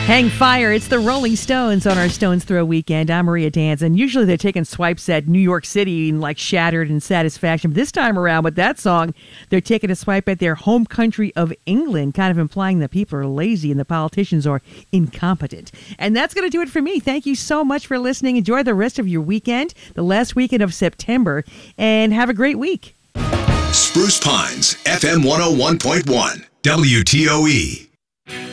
Hang Fire. It's the Rolling Stones on our Stones Throw weekend. I'm Maria Danson. Usually they're taking swipes at New York City and like Shattered and Satisfaction. But this time around with that song, they're taking a swipe at their home country of England, kind of implying that people are lazy and the politicians are incompetent. And that's going to do it for me. Thank you so much for listening. Enjoy the rest of your weekend, the last weekend of September, and have a great week. Spruce Pines, FM 101.1, WTOE.